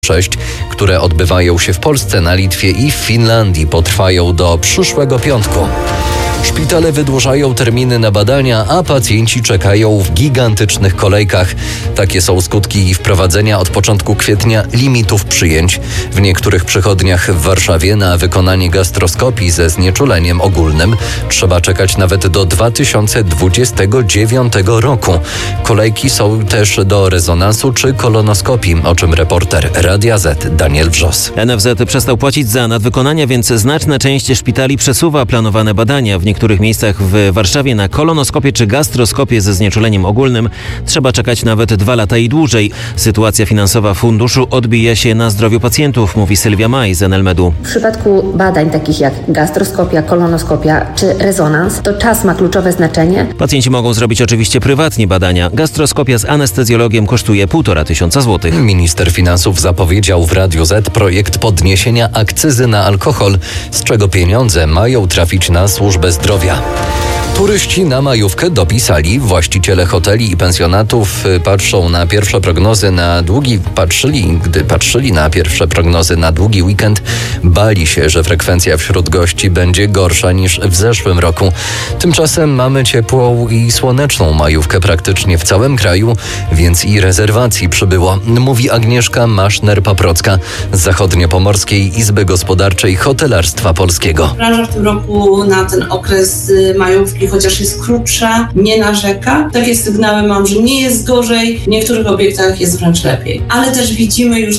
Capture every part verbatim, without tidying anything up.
sześć, które odbywają się w Polsce, na Litwie i w Finlandii, potrwają do przyszłego piątku. Szpitale wydłużają terminy na badania, a pacjenci czekają w gigantycznych kolejkach. Takie są skutki wprowadzenia od początku kwietnia limitów przyjęć. W niektórych przychodniach w Warszawie na wykonanie gastroskopii ze znieczuleniem ogólnym trzeba czekać nawet do dwa tysiące dwudziestego dziewiątego roku. Kolejki są też do rezonansu czy kolonoskopii, o czym reporter Radia Z Daniel Wrzos. N F Z przestał płacić za nadwykonania, więc znaczna część szpitali przesuwa planowane badania. W niektórych miejscach w Warszawie na kolonoskopię czy gastroskopię ze znieczuleniem ogólnym trzeba czekać nawet dwa lata i dłużej. Sytuacja finansowa funduszu odbija się na zdrowiu pacjentów, mówi Sylwia Maj z Enelmedu. W przypadku badań takich jak gastroskopia, kolonoskopia czy rezonans, to czas ma kluczowe znaczenie. Pacjenci mogą zrobić oczywiście prywatnie badania. Gastroskopia z anestezjologiem kosztuje półtora tysiąca złotych. Minister finansów zapowiedział w Radiu Z projekt podniesienia akcyzy na alkohol, z czego pieniądze mają trafić na służbę zdrowia. Turyści na majówkę dopisali. Właściciele hoteli i pensjonatów patrzą na pierwsze prognozy na długi, patrzyli, gdy patrzyli na pierwsze prognozy na długi weekend, bali się, że frekwencja wśród gości będzie gorsza niż w zeszłym roku. Tymczasem mamy ciepłą i słoneczną majówkę praktycznie w całym kraju, więc i rezerwacji przybyło, mówi Agnieszka Maszner-Paprocka z Zachodniopomorskiej Izby Gospodarczej Hotelarstwa Polskiego. Branża w tym roku na ten okres majówki, chociaż jest krótsza, nie narzeka. Takie sygnały mam, że nie jest gorzej, w niektórych obiektach jest wręcz lepiej. Ale też widzimy już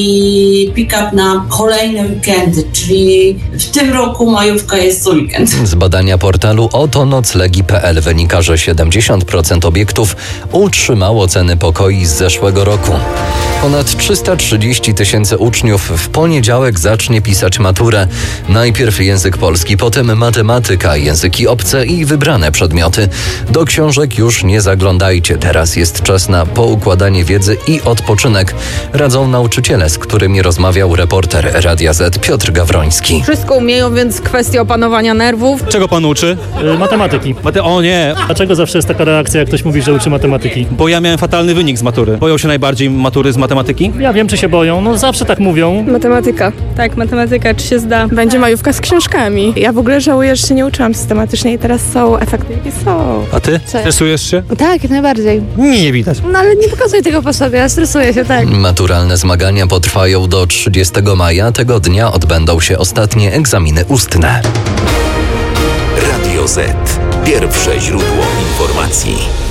taki pick-up na kolejne weekendy, czyli w tym roku majówka jest co weekend. Z badania portalu oto noclegi kropka p l wynika, że siedemdziesiąt procent obiektów utrzymało ceny pokoi z zeszłego roku. Ponad trzysta trzydzieści tysięcy uczniów w poniedziałek zacznie pisać maturę. Najpierw język polski, potem matematyka, języki obce i wybrane przedmioty. Do książek już nie zaglądajcie. Teraz jest czas na poukładanie wiedzy i odpoczynek. Radzą nauczyciele, z którymi rozmawiał reporter Radia Z Piotr Gawroński. Wszystko umieją, więc kwestia opanowania nerwów. Czego pan uczy? Yy, matematyki. Mate- o nie! Dlaczego zawsze jest taka reakcja, jak ktoś mówi, że uczy matematyki? Bo ja miałem fatalny wynik z matury. Boją się najbardziej matury z matematyki? Ja wiem, czy się boją. No zawsze tak mówią. Matematyka. Tak, matematyka, czy się zda. Będzie majówka z książkami. Ja w ogóle żałuję, że się nie uczyłam systematycznie i teraz są efekty, jakie są. A ty? Stresujesz się? Tak, jak najbardziej. Nie, nie widać. No ale nie pokazuję tego po sobie, ja stresuję się, tak. Maturalne zmagania potrwają do trzydziestego maja. Tego dnia odbędą się ostatnie egzaminy ustne. Radio Z. Pierwsze źródło informacji.